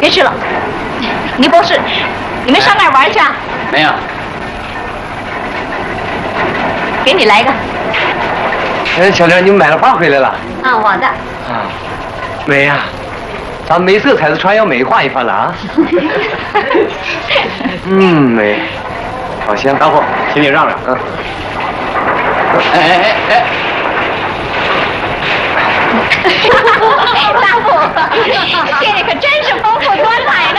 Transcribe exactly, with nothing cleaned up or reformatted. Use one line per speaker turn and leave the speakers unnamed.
别吃了。倪博士，你们上哪儿玩去啊？
没有。
给你来一个。
哎，小玲，你们买了花回来了？
啊，我的。
啊，美呀、啊，咱们没色彩的船要美化一番了啊。嗯，美。好香，
大伙，请你让让。嗯。哎哎哎哎。
大夫，这里可真是丰富多彩呢。